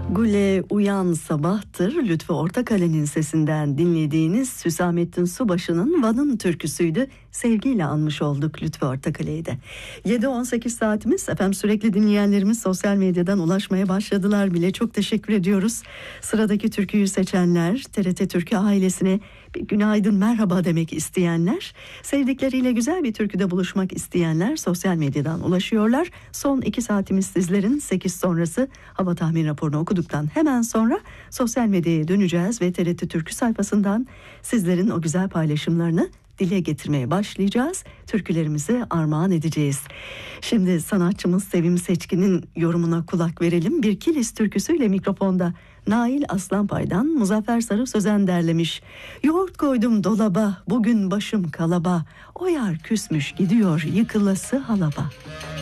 Gule uyan sabahtır, Lütfü Ortakale'nin sesinden dinlediğiniz Hüsamettin Subaşı'nın Van'ın türküsüydü. Sevgiyle anmış olduk Lütfü Ortakale'yi de. 7-18 saatimiz. Efendim, sürekli dinleyenlerimiz sosyal medyadan ulaşmaya başladılar bile. Çok teşekkür ediyoruz. Sıradaki türküyü seçenler, TRT Türkü ailesine bir günaydın, merhaba demek isteyenler, sevdikleriyle güzel bir türküde buluşmak isteyenler sosyal medyadan ulaşıyorlar. Son 2 saatimiz sizlerin. 8 sonrası hava tahmin raporunu okuduktan hemen sonra sosyal medyaya döneceğiz ve TRT Türkü sayfasından sizlerin o güzel paylaşımlarını dile getirmeye başlayacağız. Türkülerimizi armağan edeceğiz. Şimdi sanatçımız Sevim Seçkin'in yorumuna kulak verelim. Bir Kilis türküsüyle mikrofonda Nail Aslanpay'dan Muzaffer Sarı Sözen derlemiş. Yoğurt koydum dolaba, bugün başım kalaba, o yar küsmüş gidiyor yıkılası halaba.